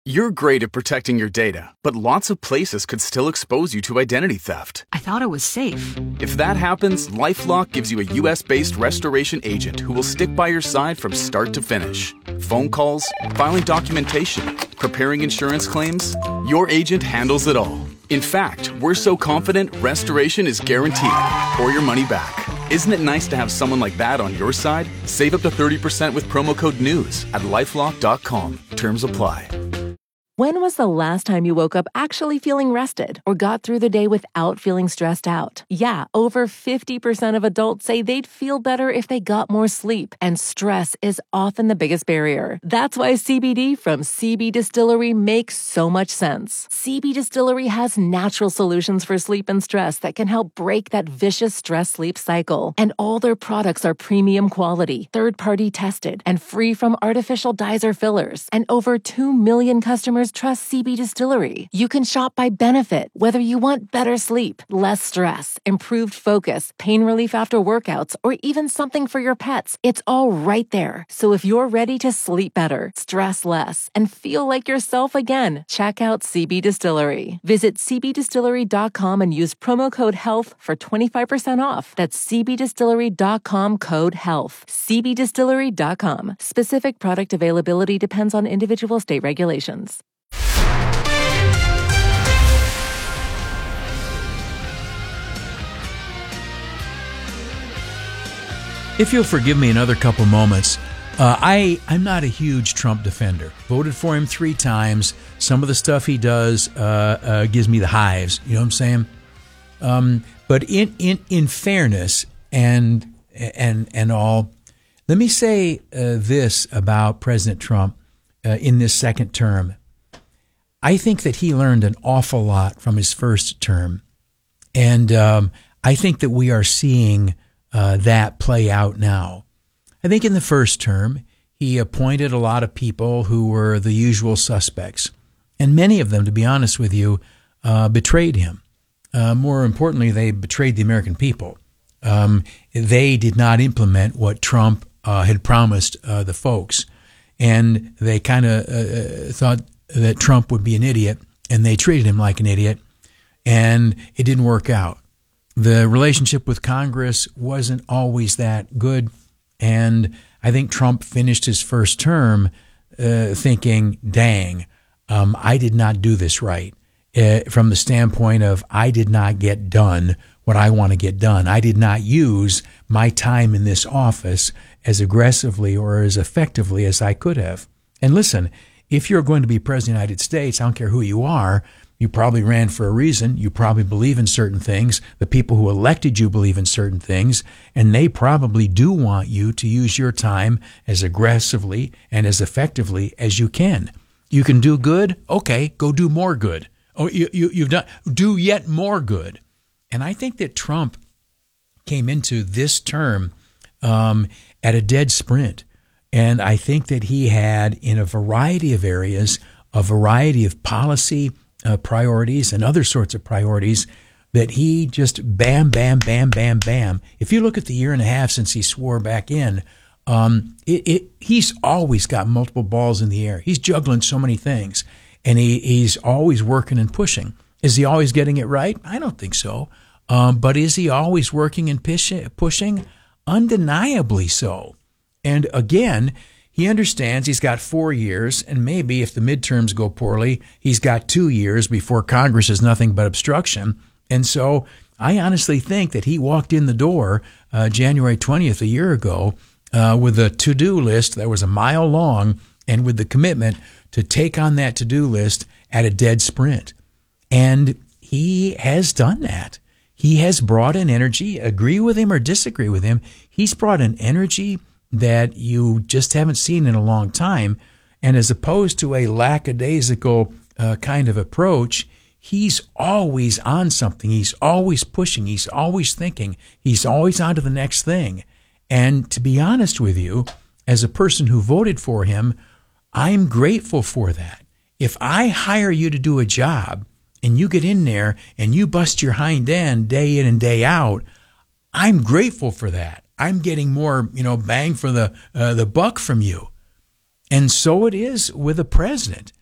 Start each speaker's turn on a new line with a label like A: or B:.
A: You're great at protecting your data, but lots of places could still expose you to identity theft.
B: I thought it was safe.
A: If that happens, LifeLock gives you a U.S.-based restoration agent who will stick by your side from start to finish. Phone calls, filing documentation, preparing insurance claims, your agent handles it all. In fact, we're so confident restoration is guaranteed or your money back. Isn't it nice to have someone like that on your side? Save up to 30% with promo code NEWS at LifeLock.com. Terms apply.
C: When was the last time you woke up actually feeling rested or got through the day without feeling stressed out? Yeah, over 50% of adults say they'd feel better if they got more sleep, and stress is often the biggest barrier. That's why CBD from CB Distillery makes so much sense. CB Distillery has natural solutions for sleep and stress that can help break that vicious stress-sleep cycle. And all their products are premium quality, third-party tested, and free from artificial dyes or fillers. And over 2 million customers trust CB Distillery. You can shop by benefit, whether you want better sleep, less stress, improved focus, pain relief after workouts, or even something for your pets. It's all right there. So if you're ready to sleep better, stress less, and feel like yourself again, check out CB Distillery. Visit cbdistillery.com and use promo code HEALTH for 25% off. That's cbdistillery.com code HEALTH. cbdistillery.com. Specific product availability depends on individual state regulations.
D: If you'll forgive me another couple moments, I'm not a huge Trump defender. Voted for him 3 times. Some of the stuff he does gives me the hives. You know what I'm saying? But in fairness and all, let me say this about President Trump in this second term. I think that he learned an awful lot from his first term, and I think that we are seeing that play out now. I think in the first term, he appointed a lot of people who were the usual suspects, and many of them, to be honest with you, betrayed him. More importantly, they betrayed the American people. They did not implement what Trump had promised the folks, and they kind of thought that Trump would be an idiot, and they treated him like an idiot, and it didn't work out. The relationship with Congress wasn't always that good, and I think Trump finished his first term thinking, dang, I did not do this right, from the standpoint of I did not get done what I want to get done. I did not use my time in this office as aggressively or as effectively as I could have. And listen, if you're going to be president of the United States, I don't care who you are, you probably ran for a reason. You probably believe in certain things. The people who elected you believe in certain things, and they probably do want you to use your time as aggressively and as effectively as you can. You can do good? Okay, go do more good. Oh, you've done, do yet more good. And I think that Trump came into this term at a dead sprint. And I think that he had, in a variety of areas, a variety of policy priorities and other sorts of priorities that he just bam, bam, bam, bam, bam. If you look at the year and a half since he swore back in, he's always got multiple balls in the air. He's juggling so many things, and he's always working and pushing. Is he always getting it right? I don't think so. But is he always working and pushing? Undeniably so. And again, he understands he's got 4 years, and maybe if the midterms go poorly, he's got 2 years before Congress is nothing but obstruction. And so I honestly think that he walked in the door January 20th, a year ago, with a to-do list that was a mile long, and with the commitment to take on that to-do list at a dead sprint. And he has done that. He has brought an energy, agree with him or disagree with him, he's brought an energy that you just haven't seen in a long time. And as opposed to a lackadaisical kind of approach, he's always on something. He's always pushing. He's always thinking. He's always on to the next thing. And to be honest with you, as a person who voted for him, I'm grateful for that. If I hire you to do a job and you get in there and you bust your hind end day in and day out, I'm grateful for that. I'm getting more, bang for the buck from you. And so it is with a president.